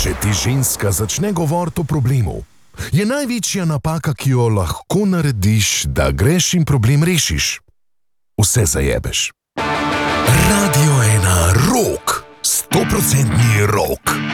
Če ti ženska začne govoriti o problemu, je največja napaka, ki jo lahko narediš, da greš in problem rešiš. Vse zajebeš. Radio 1 Rock. 100% rock.